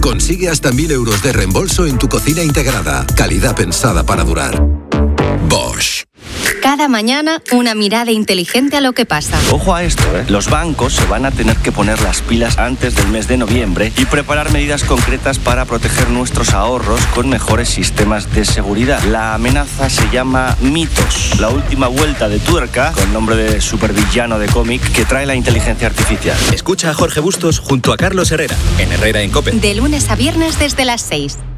Consigue hasta 1.000 euros de reembolso en tu cocina integrada. Calidad pensada para durar. Bosch. Cada mañana, una mirada inteligente a lo que pasa. Ojo a esto, Los bancos se van a tener que poner las pilas antes del mes de noviembre y preparar medidas concretas para proteger nuestros ahorros con mejores sistemas de seguridad. La amenaza se llama Mitos, la última vuelta de tuerca, con nombre de supervillano de cómic, que trae la inteligencia artificial. Escucha a Jorge Bustos junto a Carlos Herrera, en Herrera en COPE. De lunes a viernes desde las 6.